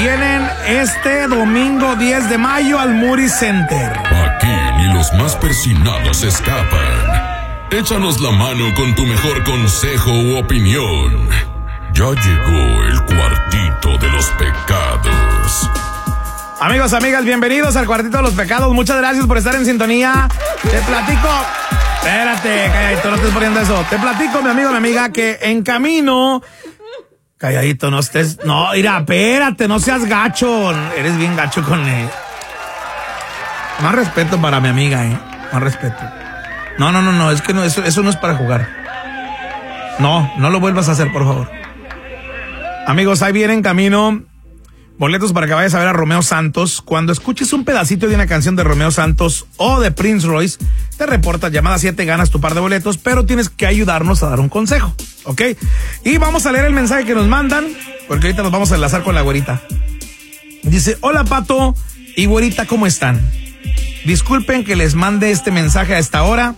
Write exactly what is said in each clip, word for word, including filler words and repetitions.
vienen este domingo diez de mayo al Moody Center. Aquí ni los más persinados escapan. Échanos la mano con tu mejor consejo u opinión. Ya llegó el cuartito de los pecados. Amigos, amigas, bienvenidos al Cuartito de los Pecados. Muchas gracias por estar en sintonía. Te platico... Espérate, calladito, no estés poniendo eso. Te platico, mi amigo, mi amiga, que en camino... Calladito, no estés... No, mira, espérate, no seas gacho. Eres bien gacho con él. Más respeto para mi amiga, ¿eh? Más respeto. No, no, no, no, es que no, eso, eso no es para jugar. No, no lo vuelvas a hacer, por favor. Amigos, ahí viene en camino... boletos para que vayas a ver a Romeo Santos. Cuando escuches un pedacito de una canción de Romeo Santos o de Prince Royce, te reportas llamada siete, ganas tu par de boletos, pero tienes que ayudarnos a dar un consejo, ¿ok? Y vamos a leer el mensaje que nos mandan, porque ahorita nos vamos a enlazar con la güerita. Dice, hola Pato y güerita, ¿cómo están? Disculpen que les mande este mensaje a esta hora,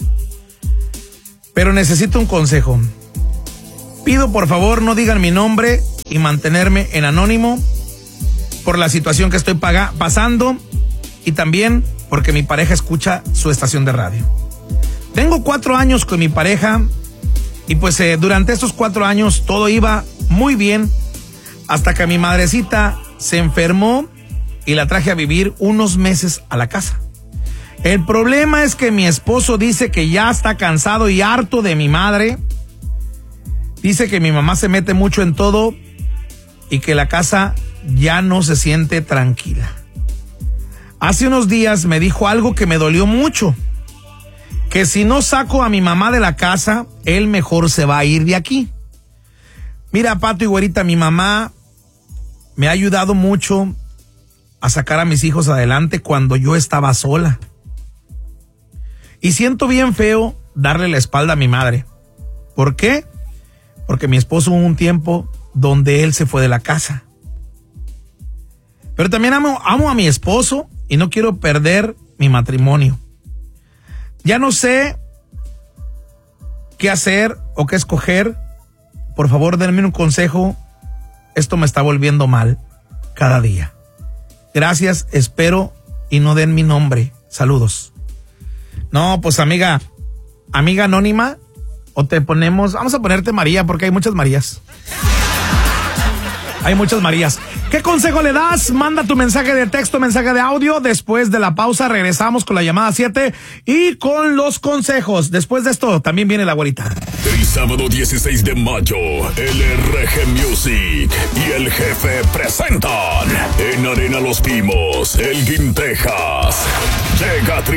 pero necesito un consejo. Pido por favor no digan mi nombre y mantenerme en anónimo por la situación que estoy paga- pasando y también porque mi pareja escucha su estación de radio. Tengo cuatro años con mi pareja y pues eh, durante estos cuatro años todo iba muy bien hasta que mi madrecita se enfermó y la traje a vivir unos meses a la casa. El problema es que mi esposo dice que ya está cansado y harto de mi madre. Dice que mi mamá se mete mucho en todo y que la casa ya no se siente tranquila. Hace unos días me dijo algo que me dolió mucho, que si no saco a mi mamá de la casa, él mejor se va a ir de aquí. Mira, Pato y güerita, mi mamá me ha ayudado mucho a sacar a mis hijos adelante cuando yo estaba sola. Y siento bien feo darle la espalda a mi madre. ¿Por qué? Porque mi esposo hubo un tiempo donde él se fue de la casa. Pero también amo, amo a mi esposo y no quiero perder mi matrimonio. Ya no sé qué hacer o qué escoger. Por favor, denme un consejo. Esto me está volviendo mal cada día. Gracias, espero y no den mi nombre. Saludos. No, pues amiga, amiga anónima, o te ponemos, vamos a ponerte María porque hay muchas Marías. Hay muchas Marías. ¿Qué consejo le das? Manda tu mensaje de texto, mensaje de audio. Después de la pausa regresamos con la llamada siete y con los consejos. Después de esto también viene la güerita. El sábado dieciséis de mayo, el R G Music y el Jefe presentan en Arena Los Pimos, Elgin, Texas. Llega